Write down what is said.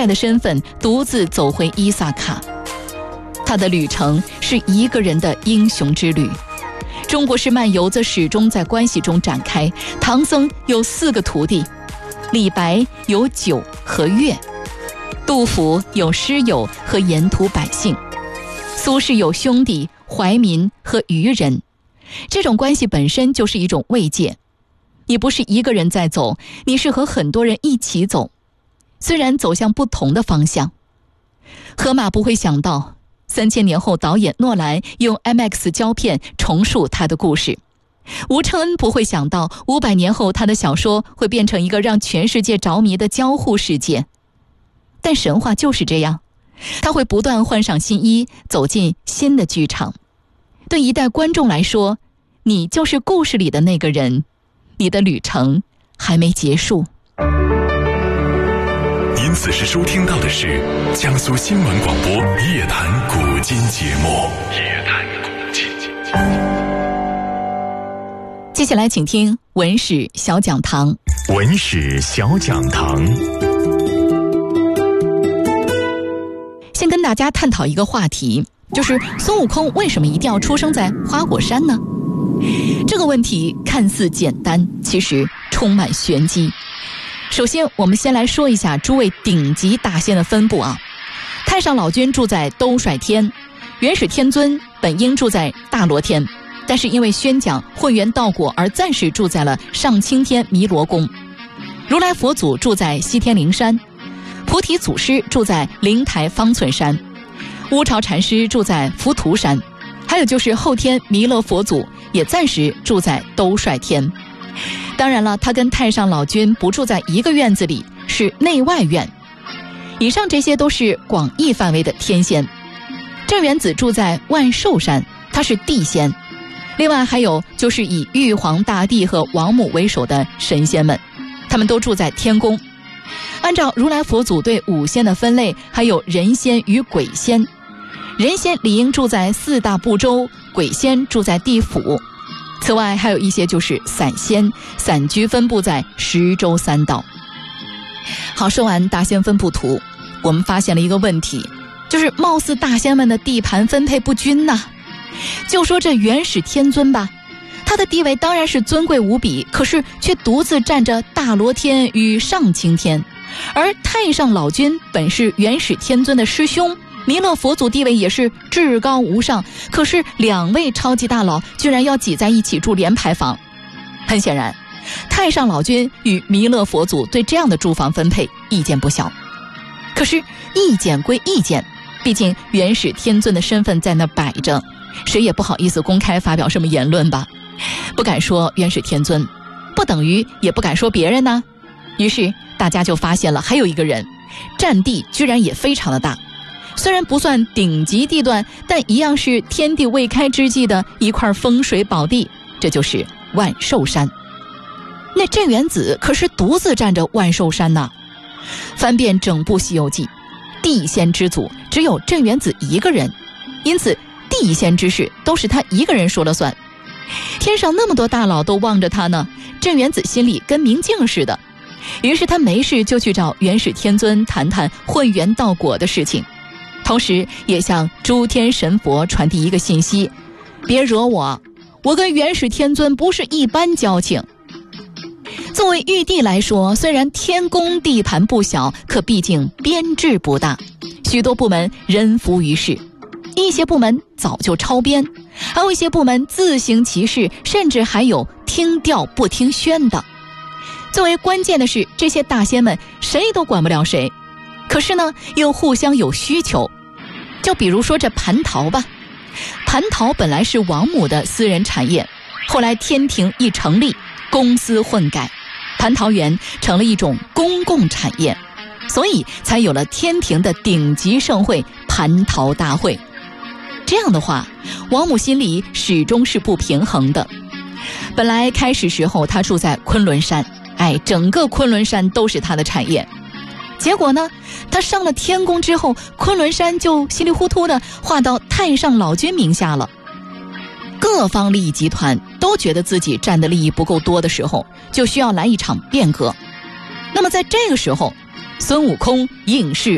的身份独自走回伊萨卡。他的旅程是一个人的英雄之旅。中国式漫游则始终在关系中展开。唐僧有4个徒弟，李白有酒和乐，杜甫有诗友和沿途百姓，苏轼有兄弟、怀民和渔人。这种关系本身就是一种慰藉。你不是一个人在走，你是和很多人一起走，虽然走向不同的方向。荷马不会想到3000年后导演诺兰用 IMAX 胶片重述他的故事，吴承恩不会想到500年后他的小说会变成一个让全世界着迷的交互世界。但神话就是这样，他会不断换上新衣，走进新的剧场。对一代观众来说，你就是故事里的那个人，你的旅程还没结束。 您此时收听到的是江苏新闻广播夜谈古今节目。 接下来请听文史小讲堂。 文史小讲堂， 先跟大家探讨一个话题，就是孙悟空为什么一定要出生在花果山呢？这个问题看似简单，其实充满玄机。首先我们先来说一下诸位顶级大仙的分布啊。太上老君住在兜率天，元始天尊本应住在大罗天，但是因为宣讲混元道果而暂时住在了上青天弥罗宫。如来佛祖住在西天灵山，菩提祖师住在灵台方寸山，乌巢禅师住在浮屠山，还有就是后天弥勒佛祖也暂时住在兜率天。当然了，他跟太上老君不住在一个院子里，是内外院。以上这些都是广义范围的天仙。镇元子住在万寿山，他是地仙。另外还有就是以玉皇大帝和王母为首的神仙们，他们都住在天宫。按照如来佛祖对5仙的分类，还有人仙与鬼仙。人仙理应住在4大部洲，鬼仙住在地府。此外还有一些就是散仙，散居分布在10洲3道。好，说完大仙分布图，我们发现了一个问题，就是貌似大仙们的地盘分配不均呐。就说这元始天尊吧，他的地位当然是尊贵无比，可是却独自占着大罗天与上青天。而太上老君本是元始天尊的师兄，弥勒佛祖地位也是至高无上，可是2位超级大佬居然要挤在一起住联排房。很显然，太上老君与弥勒佛祖对这样的住房分配意见不小。可是意见归意见，毕竟元始天尊的身份在那摆着，谁也不好意思公开发表什么言论吧。不敢说元始天尊，不等于也不敢说别人呢。于是大家就发现了还有一个人，占地居然也非常的大。虽然不算顶级地段，但一样是天地未开之际的一块风水宝地，这就是万寿山。那镇元子可是独自占着万寿山呢。翻遍整部西游记，地仙之祖只有镇元子一个人，因此地仙之事都是他一个人说了算。天上那么多大佬都望着他呢，镇元子心里跟明镜似的。于是他没事就去找元始天尊谈谈混元道果的事情，同时也向诸天神佛传递一个信息：别惹我，我跟元始天尊不是一般交情。作为玉帝来说，虽然天宫地盘不小，可毕竟编制不大，许多部门人浮于事，一些部门早就超编，还有一些部门自行其事，甚至还有听调不听宣的。最为关键的是，这些大仙们谁都管不了谁，可是呢又互相有需求。就比如说这蟠桃吧，蟠桃本来是王母的私人产业，后来天庭一成立，公私混改，蟠桃园成了一种公共产业，所以才有了天庭的顶级盛会蟠桃大会。这样的话，王母心里始终是不平衡的。本来开始时候他住在昆仑山，整个昆仑山都是他的产业。结果呢，他上了天宫之后，昆仑山就稀里糊涂的划到太上老君名下了。各方利益集团都觉得自己占的利益不够多的时候，就需要来一场变革。那么在这个时候，孙悟空应试